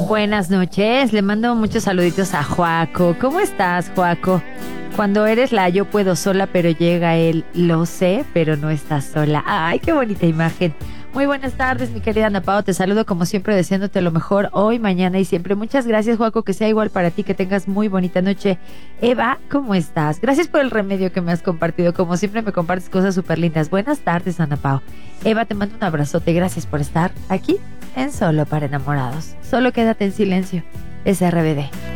Buenas noches, le mando muchos saluditos a Joaco. ¿Cómo estás, Joaco? Cuando eres la yo puedo sola, pero llega él, lo sé, pero no estás sola. Ay, qué bonita imagen. Muy buenas tardes, mi querida Ana Pao. Te saludo como siempre, deseándote lo mejor hoy, mañana y siempre. Muchas gracias, Joaco, que sea igual para ti, que tengas muy bonita noche. Eva, ¿cómo estás? Gracias por el remedio que me has compartido. Como siempre me compartes cosas súper lindas. Buenas tardes, Ana Pao. Eva, te mando un abrazote. Gracias por estar aquí en Solo para Enamorados. Solo quédate en silencio. Es RBD.